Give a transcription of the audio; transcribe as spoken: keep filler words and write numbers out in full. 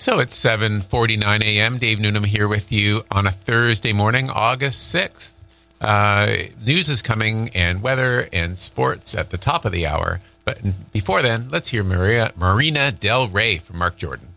So it's seven forty-nine a.m. Dave Newnham here with you on a Thursday morning, August sixth. Uh, news is coming and weather and sports at the top of the hour. But before then, let's hear Maria, Marina Del Rey from Mark Jordan.